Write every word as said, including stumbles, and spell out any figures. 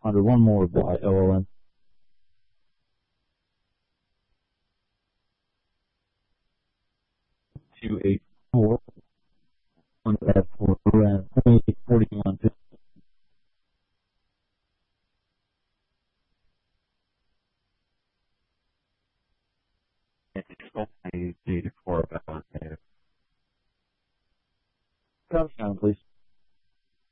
hundred. One more by L L M. two eight four. One bad four and twenty-eight forty-one. Data for about there. Touchdown, please.